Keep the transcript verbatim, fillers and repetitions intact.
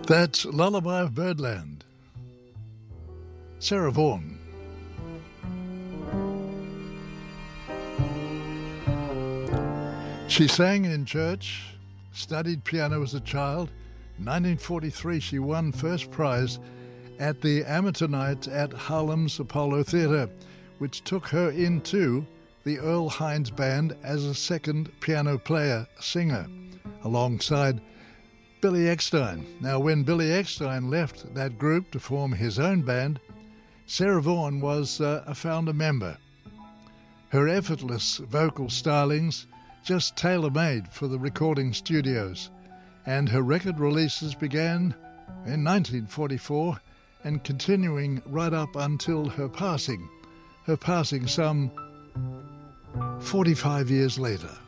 That's Lullaby of Birdland. Sarah Vaughan. She sang in church, studied piano as a child. In nineteen forty-three, she won first prize at the amateur night at Harlem's Apollo Theatre, which took her into the Earl Hines Band as a second piano player singer, alongside Billy Eckstine. Now, when Billy Eckstine left that group to form his own band, Sarah Vaughan was uh, a founder member. Her effortless vocal stylings just tailor-made for the recording studios, and her record releases began in nineteen forty-four and continuing right up until her passing, her passing some forty-five years later.